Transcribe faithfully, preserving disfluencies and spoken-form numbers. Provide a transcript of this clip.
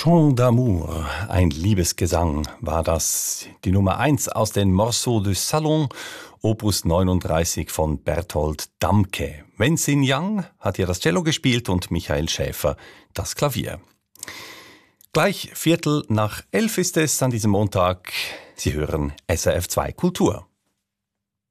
Chant d'amour, ein Liebesgesang, war das. Die Nummer eins aus den Morceaux du Salon, Opus neununddreißig von Berthold Damke. Wenzin Yang hat hier das Cello gespielt und Michael Schäfer das Klavier. Gleich Viertel nach elf ist es an diesem Montag. Sie hören S R F zwei Kultur.